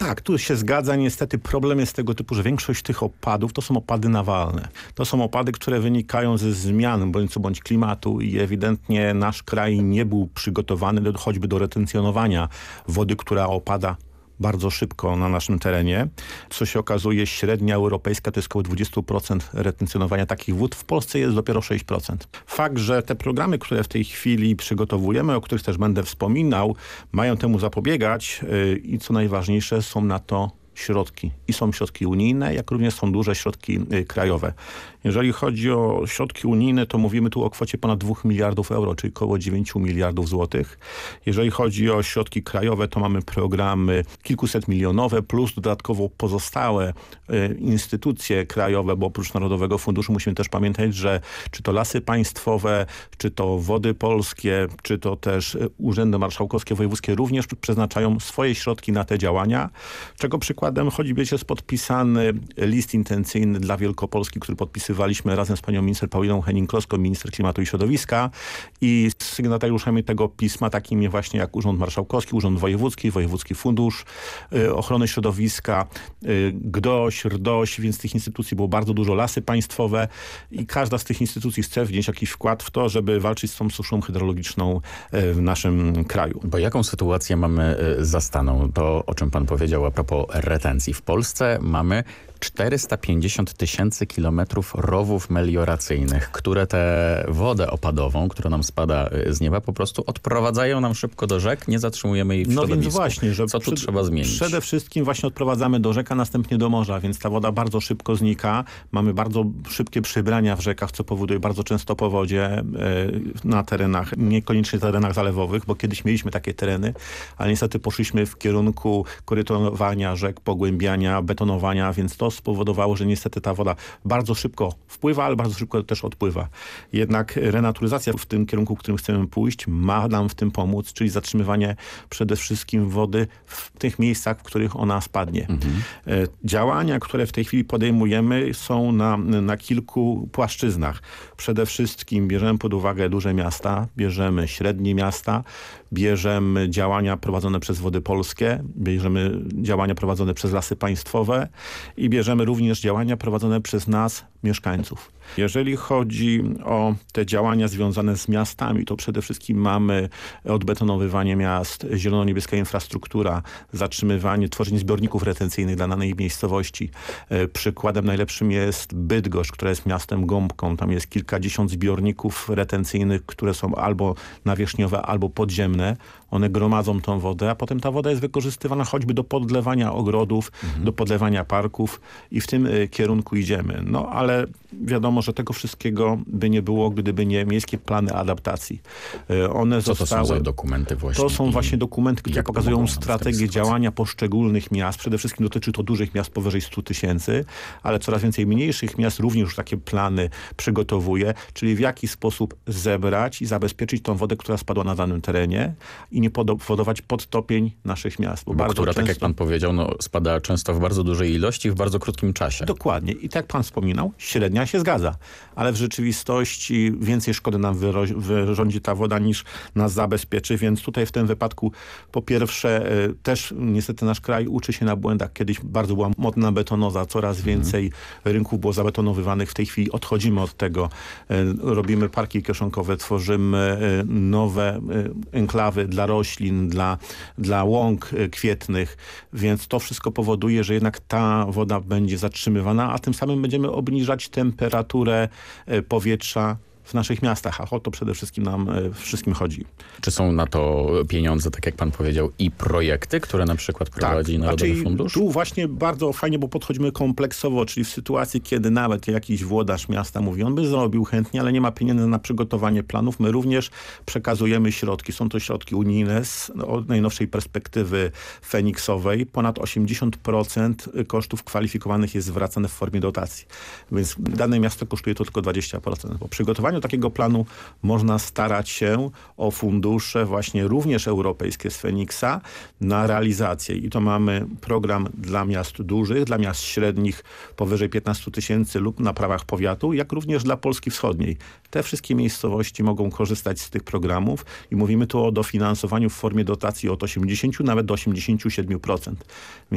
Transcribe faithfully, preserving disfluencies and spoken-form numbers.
Tak, tu się zgadza. Niestety problem jest tego typu, że większość tych opadów to są opady nawalne. To są opady, które wynikają ze zmian bądź co bądź klimatu i ewidentnie nasz kraj nie był przygotowany do, choćby do retencjonowania wody, która opada bardzo szybko na naszym terenie. Co się okazuje, średnia europejska to jest około dwadzieścia procent retencjonowania takich wód. W Polsce jest dopiero sześć procent. Fakt, że te programy, które w tej chwili przygotowujemy, o których też będę wspominał, mają temu zapobiegać yy, i co najważniejsze, są na to środki. I są środki unijne, jak również są duże środki y, krajowe. Jeżeli chodzi o środki unijne, to mówimy tu o kwocie ponad dwóch miliardów euro, czyli około dziewięciu miliardów złotych. Jeżeli chodzi o środki krajowe, to mamy programy kilkuset milionowe, plus dodatkowo pozostałe y, instytucje krajowe, bo oprócz Narodowego Funduszu musimy też pamiętać, że czy to Lasy Państwowe, czy to Wody Polskie, czy to też y, Urzędy Marszałkowskie, Wojewódzkie również przeznaczają swoje środki na te działania, czego przykładem choćby jest podpisany list intencyjny dla Wielkopolski, który podpisywaliśmy razem z panią minister Pauliną Henning-Kloską, minister klimatu i środowiska, i z sygnatariuszami tego pisma, takimi właśnie jak Urząd Marszałkowski, Urząd Wojewódzki, Wojewódzki Fundusz y, Ochrony Środowiska, y, GDOŚ, RDOŚ, więc tych instytucji było bardzo dużo, Lasy Państwowe, i każda z tych instytucji chce wnieść jakiś wkład w to, żeby walczyć z tą suszą hydrologiczną y, w naszym kraju. Bo jaką sytuację mamy y, zastaną? To, o czym pan powiedział a propos retencji. W Polsce mamy czterysta pięćdziesiąt tysięcy kilometrów rowów melioracyjnych, które tę wodę opadową, która nam spada z nieba, po prostu odprowadzają nam szybko do rzek, nie zatrzymujemy jej w No środowisku. więc właśnie, że co tu przed, trzeba zmienić? Przede wszystkim właśnie odprowadzamy do rzek, a następnie do morza, więc ta woda bardzo szybko znika. Mamy bardzo szybkie przybrania w rzekach, co powoduje bardzo często powodzie y, na terenach, niekoniecznie terenach zalewowych, bo kiedyś mieliśmy takie tereny, ale niestety poszliśmy w kierunku korytowania rzek, pogłębiania, betonowania, więc to spowodowało, że niestety ta woda bardzo szybko wpływa, ale bardzo szybko też odpływa. Jednak renaturyzacja w tym kierunku, w którym chcemy pójść, ma nam w tym pomóc, czyli zatrzymywanie przede wszystkim wody w tych miejscach, w których ona spadnie. Mhm. Działania, które w tej chwili podejmujemy, są na, na kilku płaszczyznach. Przede wszystkim bierzemy pod uwagę duże miasta, bierzemy średnie miasta, bierzemy działania prowadzone przez Wody Polskie, bierzemy działania prowadzone przez Lasy Państwowe i bierzemy również działania prowadzone przez nas, mieszkańców. Jeżeli chodzi o te działania związane z miastami, to przede wszystkim mamy odbetonowywanie miast, zielono-niebieska infrastruktura, zatrzymywanie, tworzenie zbiorników retencyjnych dla danej miejscowości. Przykładem najlepszym jest Bydgoszcz, która jest miastem gąbką. Tam jest kilkadziesiąt zbiorników retencyjnych, które są albo nawierzchniowe, albo podziemne. One gromadzą tą wodę, a potem ta woda jest wykorzystywana choćby do podlewania ogrodów, mhm. do podlewania parków i w tym y, kierunku idziemy. No ale wiadomo, że tego wszystkiego by nie było, gdyby nie miejskie plany adaptacji. Y, one Co zostały, to są za dokumenty właśnie? To są właśnie dokumenty, które pokazują strategię działania sytuacji? Poszczególnych miast. Przede wszystkim dotyczy to dużych miast powyżej stu tysięcy, ale coraz więcej mniejszych miast również już takie plany przygotowuje, czyli w jaki sposób zebrać i zabezpieczyć tą wodę, która spadła na danym terenie i nie powodować podtopień naszych miast. Bo, bo bardzo która, często, tak jak pan powiedział, no, spada często w bardzo dużej ilości, w bardzo krótkim czasie. Dokładnie. I tak jak pan wspominał, średnia się zgadza. Ale w rzeczywistości więcej szkody nam wyrządzi ta woda, niż nas zabezpieczy. Więc tutaj w tym wypadku po pierwsze y, też niestety nasz kraj uczy się na błędach. Kiedyś bardzo była modna betonoza. Coraz więcej mhm. rynków było zabetonowywanych. W tej chwili odchodzimy od tego. Y, robimy parki kieszonkowe, tworzymy y, nowe y, enklawy dla roślin, dla, dla łąk kwietnych, więc to wszystko powoduje, że jednak ta woda będzie zatrzymywana, a tym samym będziemy obniżać temperaturę powietrza w naszych miastach, a o to przede wszystkim nam e, wszystkim chodzi. Czy są na to pieniądze, tak jak pan powiedział, i projekty, które na przykład prowadzi tak, Narodowy znaczy, Fundusz? Tu właśnie bardzo fajnie, bo podchodzimy kompleksowo, czyli w sytuacji, kiedy nawet jakiś włodarz miasta mówi, on by zrobił chętnie, ale nie ma pieniędzy na przygotowanie planów. My również przekazujemy środki. Są to środki unijne z od najnowszej perspektywy feniksowej. Ponad osiemdziesiąt procent kosztów kwalifikowanych jest zwracane w formie dotacji. Więc dane miasto kosztuje to tylko dwadzieścia procent. Po przygotowaniu takiego planu można starać się o fundusze właśnie również europejskie z Feniksa na realizację. I to mamy program dla miast dużych, dla miast średnich powyżej piętnastu tysięcy lub na prawach powiatu, jak również dla Polski Wschodniej. Te wszystkie miejscowości mogą korzystać z tych programów i mówimy tu o dofinansowaniu w formie dotacji od osiemdziesięciu nawet do osiemdziesięciu siedmiu procent.